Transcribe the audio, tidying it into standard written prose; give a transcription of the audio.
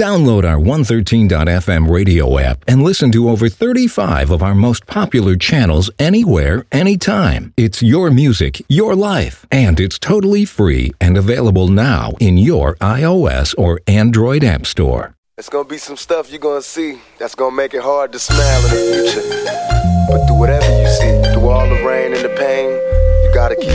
Download our 113.fm radio app and listen to over 35 of our most popular channels anywhere, anytime. It's your music, your life, and it's totally free and available now in your iOS or Android app store. It's gonna be some stuff you're gonna see that's gonna make it hard to smile in the future. But through whatever you see, through all the rain and the pain, you gotta keep